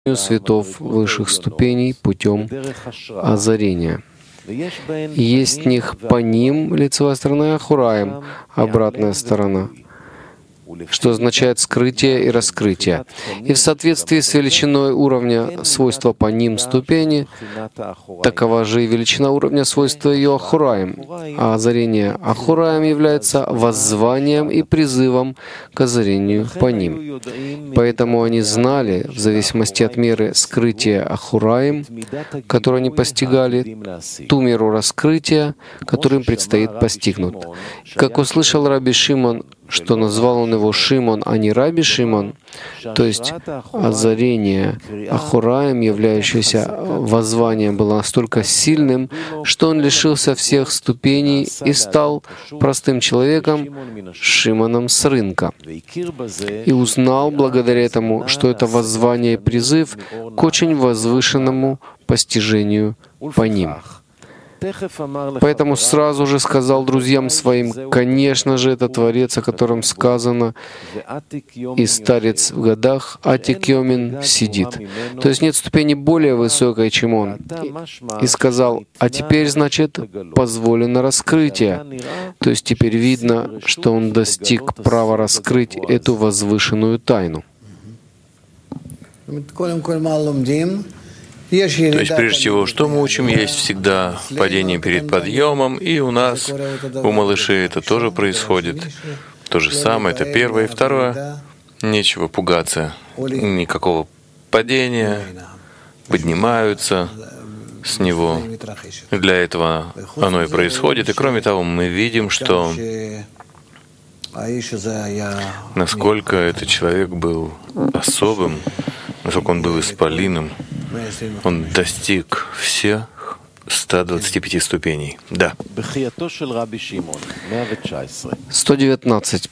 светов высших ступеней путем озарения. Есть в них паним, лицевая сторона, и ахураим, обратная сторона, что означает скрытие и раскрытие. И в соответствии с величиной уровня свойства паним ступени, такова же и величина уровня свойства ее ахураим. А озарение ахураим является воззванием и призывом к озарению паним. Поэтому они знали, в зависимости от меры скрытия ахураим, которую они постигали, ту меру раскрытия, которую им предстоит постигнуть. Как услышал Раби Шимон, что назвал он его Шимон, а не Раби Шимон, то есть озарение ахураим, являющееся воззванием, было настолько сильным, что он лишился всех ступеней и стал простым человеком, Шимоном с рынка. И узнал благодаря этому, что это воззвание и призыв к очень возвышенному постижению по ним. Поэтому сразу же сказал друзьям своим: «Конечно же, это Творец, о котором сказано, и старец в годах, Атик Йомин сидит». То есть нет ступени более высокой, чем он. И сказал: «А теперь, значит, позволено раскрытие». То есть теперь видно, что он достиг права раскрыть эту возвышенную тайну. То есть, прежде всего, что мы учим, есть всегда падение перед подъемом, и у нас, у малышей это тоже происходит. То же самое, это первое. И второе, нечего пугаться, никакого падения, поднимаются с него. Для этого оно и происходит. И кроме того, мы видим, что насколько этот человек был особым, насколько он был исполиным, он достиг всех 125 ступеней. Да. 119.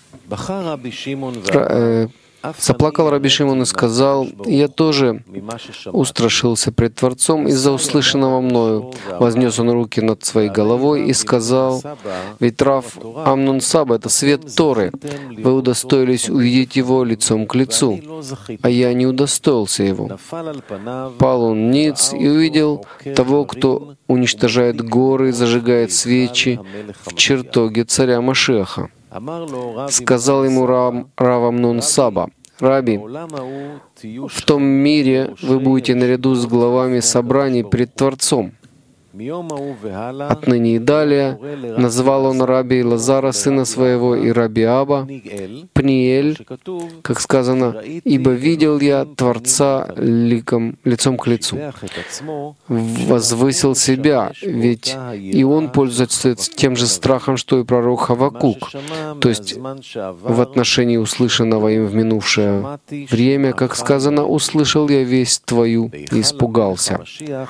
Заплакал Раби Шимон и сказал: «Я тоже устрашился пред Творцом из-за услышанного мною». Вознес он руки над своей головой и сказал: «Ведь Рав Амнон Саба — это свет Торы. Вы удостоились увидеть его лицом к лицу, а я не удостоился его». Пал он ниц и увидел того, кто уничтожает горы и зажигает свечи в чертоге царя Машиаха. Сказал ему Рав Амнон Саба: «Раби, в том мире вы будете наряду с главами собраний пред Творцом». Отныне и далее назвал он Раби Лазара, сына своего, и Раби Аба, Пниэль, как сказано: «Ибо видел я Творца лицом к лицу». Возвысил себя, ведь и он пользуется тем же страхом, что и пророк Хавакук, то есть в отношении услышанного им в минувшее время, как сказано: «Услышал я весть твою и испугался».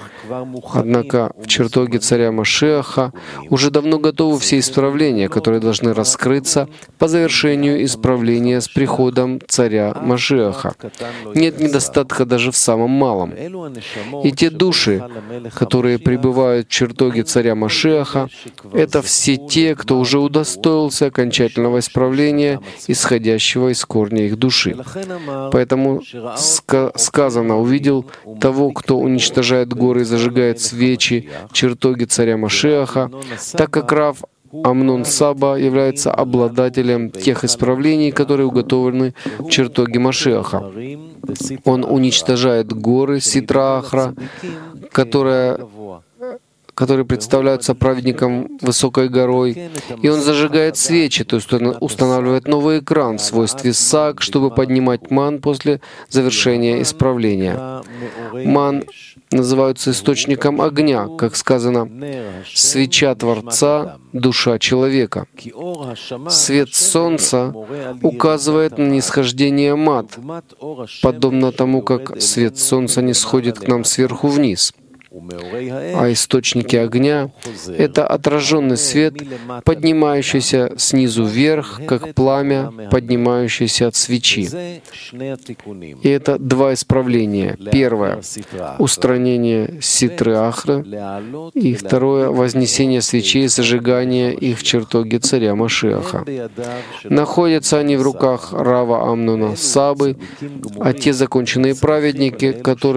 Однако в чертоге царя Машиаха уже давно готовы все исправления, которые должны раскрыться по завершению исправления с приходом царя Машиаха. Нет недостатка даже в самом малом. И те души, которые пребывают в чертоге царя Машиаха, это все те, кто уже удостоился окончательного исправления, исходящего из корня их души. Поэтому сказано: «Увидел того, кто уничтожает горы и зажигает свечи в чертоге царя Машиаха», так как Рав Амнон Саба является обладателем тех исправлений, которые уготовлены в чертоге Машиаха. Он уничтожает горы Ситра-Ахра, которые представляются праведником высокой горой, и он зажигает свечи, то есть он устанавливает новый экран в свойстве саг, чтобы поднимать ман после завершения исправления. Ман называются источником огня, как сказано: «Свеча Творца — душа человека». Свет солнца указывает на нисхождение мат, подобно тому, как свет солнца нисходит к нам сверху вниз. А источники огня — это отраженный свет, поднимающийся снизу вверх, как пламя, поднимающееся от свечи. И это два исправления. Первое — устранение ситры ахры, и второе — вознесение свечей, зажигание их в чертоге царя Машиаха. Находятся они в руках Рава Амнона Сабы, а те законченные праведники, которые